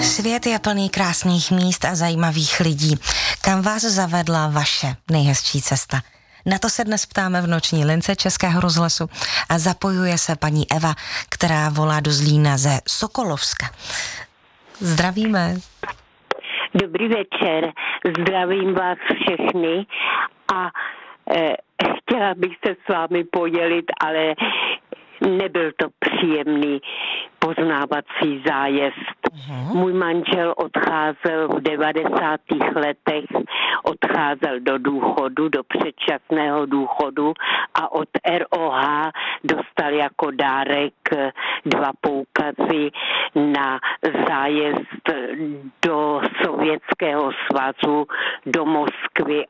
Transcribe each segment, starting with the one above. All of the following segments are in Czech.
Svět je plný krásných míst a zajímavých lidí. Kam vás zavedla vaše nejhezčí cesta? Na to se dnes ptáme v noční lince Českého rozhlasu a zapojuje se paní Eva, která volá do Zlína ze Sokolovska. Zdravíme. Dobrý večer, zdravím vás všechny a chtěla bych se s vámi podělit, ale nebyl to příjemný poznávací zájezd. Můj manžel odcházel v 90. letech, odcházel do důchodu, do předčasného důchodu a od ROH dostal jako dárek 2 poukazy na zájezd do Sovětského svazu, do Moskvy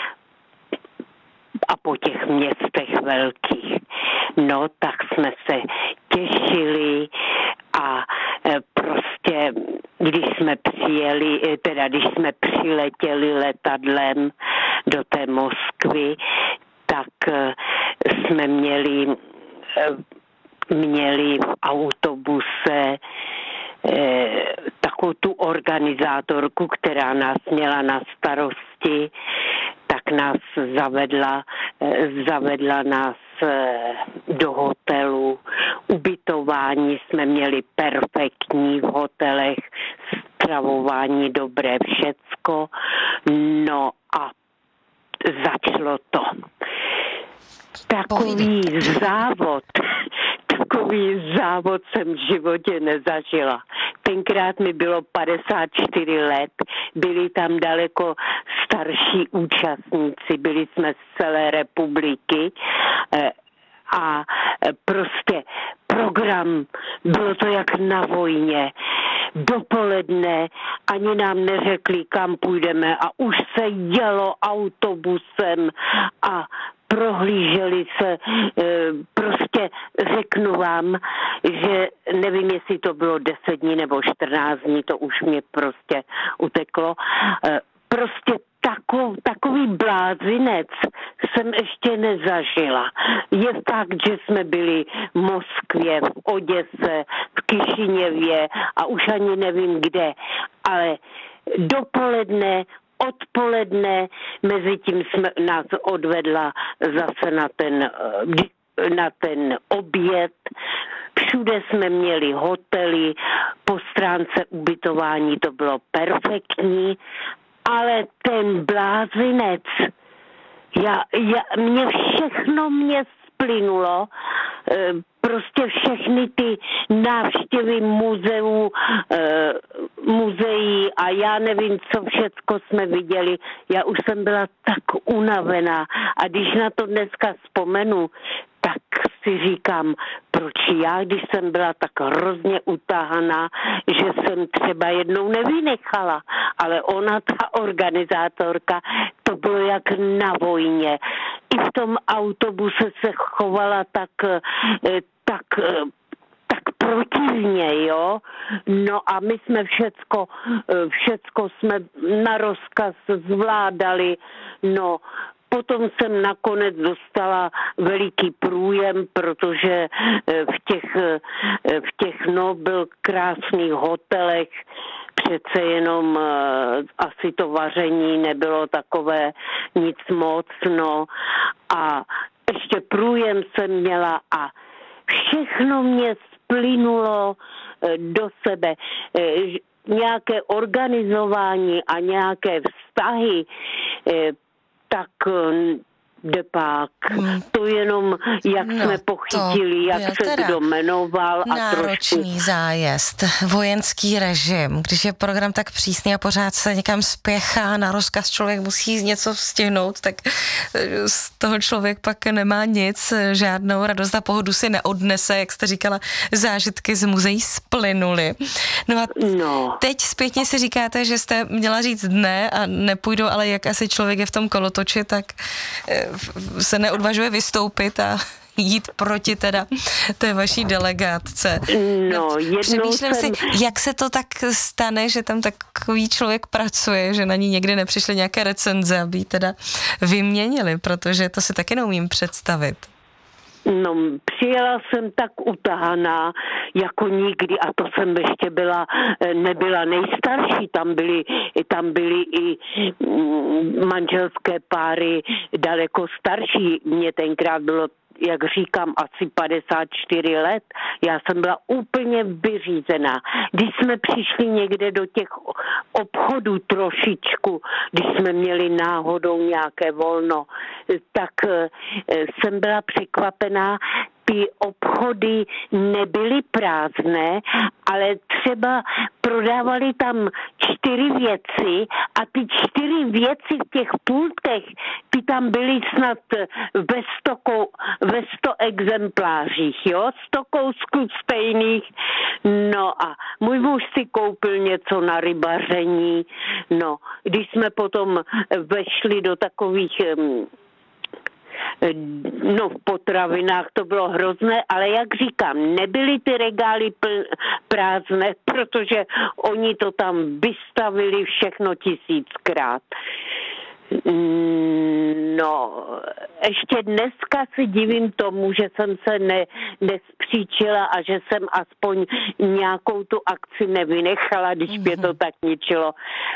a po těch městech velkých. No, tak jsme se těšili a prostě, když jsme přiletěli letadlem do té Moskvy, tak jsme měli v autobuse takovou tu organizátorku, která nás měla na starosti, tak nás zavedla nás do hotelu. Ubytování jsme měli perfektní v hotelech, stravování dobré, všecko. No a začalo to. Takový závod jsem v životě nezažila. Tenkrát mi bylo 54 let, byli tam daleko starší účastníci, byli jsme z celé republiky a prostě program, bylo to jak na vojně. Dopoledne ani nám neřekli, kam půjdeme a už se jelo autobusem a prohlíželi se, prostě řeknu vám, že nevím, jestli to bylo 10 dní nebo 14 dní, to už mě prostě uteklo. Prostě takový blázinec jsem ještě nezažila. Je fakt, že jsme byli v Moskvě, v Oděse, v Kišiněvě a už ani nevím kde, ale odpoledne, mezi tím nás odvedla zase na ten oběd. Všude jsme měli hotely, po stránce ubytování to bylo perfektní, ale ten blázinec, všechno mě splynulo, prostě všechny ty návštěvy muzeí a já nevím, co všecko jsme viděli. Já už jsem byla tak unavená a když na to dneska vzpomenu, tak si říkám, proč já, když jsem byla tak hrozně utahaná, že jsem třeba jednou nevynechala, ale ona, ta organizátorka, to bylo jak na vojně. I v tom autobuse se chovala tak protivně, jo. No a my jsme všecko jsme na rozkaz zvládali, no. Potom jsem nakonec dostala veliký průjem, protože v těch byl krásných hotelech, přece jenom asi to vaření nebylo takové nic moc, no. A ještě průjem jsem měla a všechno mě splynulo do sebe. Nějaké organizování a nějaké vztahy, tak depák. To jenom, jak jsme pochytili, jak se kdo jmenoval. Náročný zájezd, vojenský režim, když je program tak přísný a pořád se někam spěchá, na rozkaz člověk musí něco stihnout, tak z toho člověk pak nemá nic, žádnou radost a pohodu si neodnese, jak jste říkala, zážitky z muzeí splynuly. No a teď zpětně si říkáte, že jste měla říct ne a nepůjdu, ale jak asi člověk je v tom kolotoči, tak se neodvažuje vystoupit a jít proti teda té vaší delegátce. Přemýšlím si, jak se to tak stane, že tam takový člověk pracuje, že na ní někdy nepřišly nějaké recenze, aby ji teda vyměnili, protože to si taky neumím představit. No, přijela jsem tak utahaná, jako nikdy, a to jsem ještě nebyla nejstarší, tam byly i manželské páry daleko starší, mě tenkrát bylo, jak říkám, asi 54 let. Já jsem byla úplně vyřízená. Když jsme přišli někde do těch obchodů trošičku, když jsme měli náhodou nějaké volno, tak jsem byla překvapená. Ty obchody nebyly prázdné, ale třeba prodávali tam 4 věci a ty 4 věci v těch pultech, ty tam byly snad ve 100 exemplářích, jo? 100 kousků stejných. No a můj muž si koupil něco na rybaření. No, když jsme potom vešli do takových v potravinách to bylo hrozné, ale jak říkám, nebyly ty regály prázdné, protože oni to tam vystavili všechno 1000krát. No, ještě dneska si divím tomu, že jsem se nespříčila a že jsem aspoň nějakou tu akci nevynechala, když mě to tak ničilo.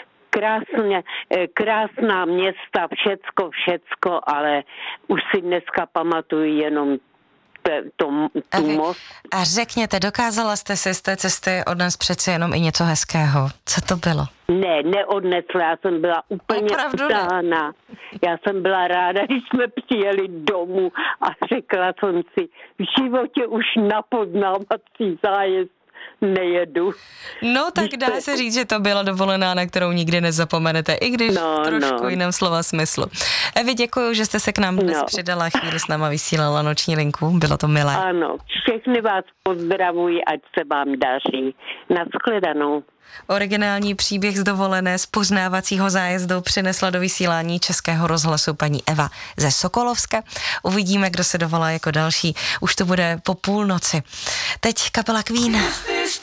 Krásná města, všecko, ale už si dneska pamatuju jenom tu most. A řekněte, dokázala jste si z té cesty odnést přeci jenom i něco hezkého? Co to bylo? Ne, neodnesla, já jsem byla úplně utáhaná. Já jsem byla ráda, když jsme přijeli domů a řekla jsem si, v životě už na poznávací zájezd nejedu. No tak dá se říct, že to byla dovolená, na kterou nikdy nezapomenete, i když trošku jiném slova smyslu. Evi, děkuju, že jste se k nám dnes přidala, chvíli s náma vysílala noční linku, bylo to milé. Ano, všechny vás pozdravuji, ať se vám daří. Nashledanou. Originální příběh z dovolené z poznávacího zájezdu přinesla do vysílání Českého rozhlasu paní Eva ze Sokolovska. Uvidíme, kdo se dovolá jako další. Už to bude po půlnoci. Teď kapela Queen.